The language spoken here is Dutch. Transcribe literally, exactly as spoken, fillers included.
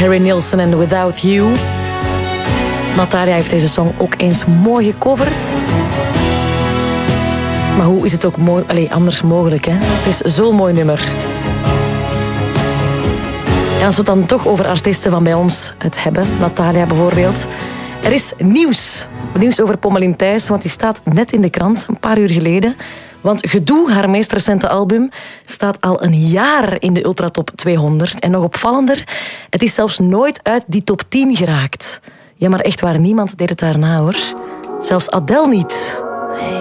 Harry Nilsson en Without You. Natalia heeft deze song ook eens mooi gecoverd. Maar hoe is het ook mooi, allez, anders mogelijk, hè? Het is zo'n mooi nummer. En als we het dan toch over artiesten van bij ons het hebben, Natalia bijvoorbeeld. Er is nieuws. Nieuws over Pommelien Thijs, want die staat net in de krant, een paar uur geleden. Want Gedoe, haar meest recente album, staat al een jaar in de Ultratop tweehonderd. En nog opvallender, het is zelfs nooit uit die top tien geraakt. Ja, maar echt waar, niemand deed het daarna, hoor. Zelfs Adele niet.